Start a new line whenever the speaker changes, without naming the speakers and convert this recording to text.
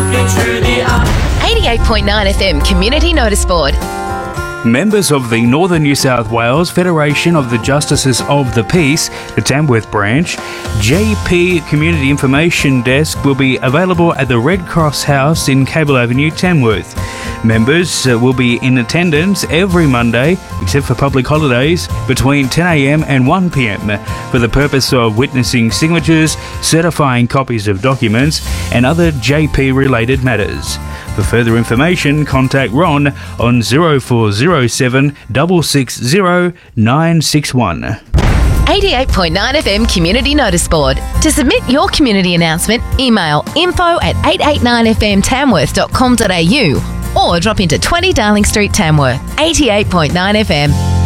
looking through the eye.
88.9 FM Community Notice Board.
Members of the Northern New South Wales Federation of the Justices of the Peace, the Tamworth branch, JP Community Information Desk will be available at the Red Cross House in Cable Avenue, Tamworth. Members will be in attendance every Monday, except for public holidays, between 10 a.m. and 1 p.m. for the purpose of witnessing signatures, certifying copies of documents, and other JP-related matters. For further information, contact Ron on 0407 660 961.
88.9 FM Community Notice Board. To submit your community announcement, email info@889fmtamworth.com.au or drop into 20 Darling Street, Tamworth. 88.9 FM.